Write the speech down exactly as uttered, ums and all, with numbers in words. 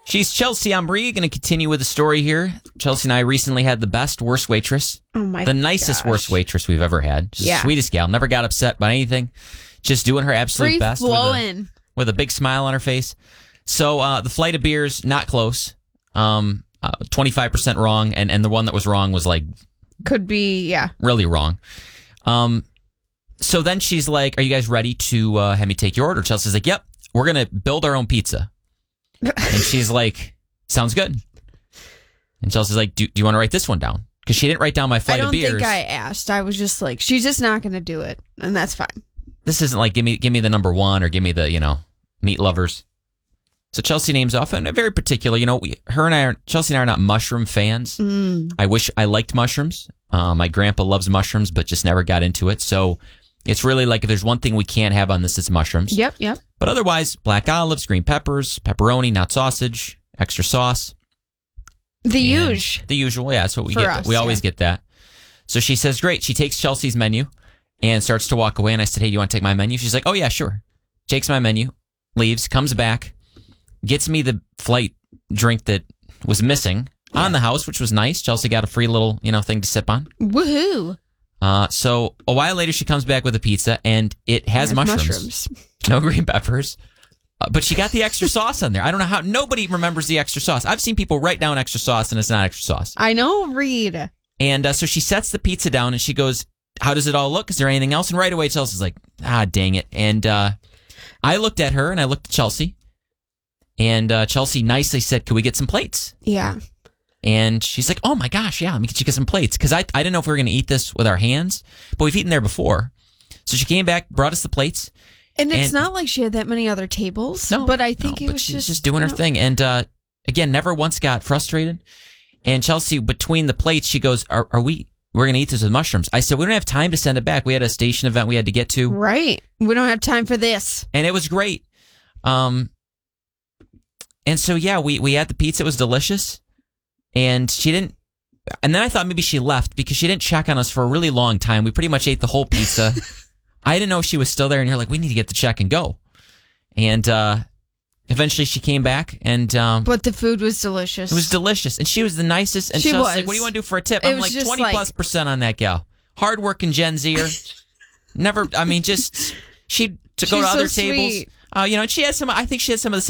She's Chelsea Ambry. Going to continue with the story here. Chelsea and I recently had the best worst waitress. Oh my The nicest gosh. worst waitress we've ever had. Just Yeah. the sweetest gal. Never got upset by anything. Just doing her absolute Free best. With a, flowing. with a big smile on her face. So uh, the flight of beers, not close. Um, uh, twenty-five percent wrong. And, and the one that was wrong was like Could be, yeah. really wrong. Um, so then she's like, are you guys ready to uh, have me take your order? Chelsea's like, yep, we're going to build our own pizza. And she's like, sounds good. And Chelsea's like, do, do you want to write this one down? Because she didn't write down my flight I don't of beers. think I asked. I was just like, she's just not going to do it. And that's fine. This isn't like, give me give me the number one or give me the, you know, meat lovers. So Chelsea names off, and very particular, you know, we, her and I, are, Chelsea and I are not mushroom fans. Mm. I wish I liked mushrooms. Uh, my grandpa loves mushrooms, but just never got into it. So it's really like if there's one thing we can't have on this, it's mushrooms. Yep, yep. But otherwise, black olives, green peppers, pepperoni, not sausage, extra sauce. The And usual. The usual, yeah. That's what we For get. us, we always yeah. get that. So she says, great. She takes Chelsea's menu and starts to walk away. And I said, hey, do you want to take my menu? She's like, oh, yeah, sure. Takes my menu, leaves, comes back, gets me the flight drink that was missing on the house, which was nice. Chelsea got a free little, you know, thing to sip on. Woohoo. Uh, so a while later, she comes back with a pizza, and it has There's mushrooms. mushrooms. No green peppers. Uh, but she got the extra sauce on there. I don't know how. Nobody remembers the extra sauce. I've seen people write down extra sauce, and it's not extra sauce. I know, Reed. And uh, so she sets the pizza down, and she goes, how does it all look? Is there anything else? And right away, Chelsea's like, ah, dang it. And uh, I looked at her, and I looked at Chelsea. And uh, Chelsea nicely said, can we get some plates? Yeah. And she's like, oh, my gosh, yeah, let me get you get some plates. Because I, I didn't know if we were going to eat this with our hands, but we've eaten there before. So she came back, brought us the plates. And it's And- not like she had that many other tables. No, but I think no, it but was she's just, just doing you her know, thing. And uh, again, never once got frustrated. And Chelsea, between the plates, she goes, are, are we, we're going to eat this with mushrooms. I said, we don't have time to send it back. We had a station event we had to get to. Right. We don't have time for this. And it was great. Um, and so, yeah, we, we had the pizza. It was delicious. And she didn't, and then I thought maybe she left because she didn't check on us for a really long time. We pretty much ate the whole pizza. I didn't know she was still there. And you're like, we need to get the check and go. And uh, eventually she came back and um, But the food was delicious. it was delicious. And she was the nicest. And She she was was. like, what do you want to do for a tip? It I'm was like, just twenty like- plus percent on that gal. Hardworking Gen Zer. Never, I mean, just, she to go She's to other so tables. sweet. Uh, you know, and she had some, I think she had some of the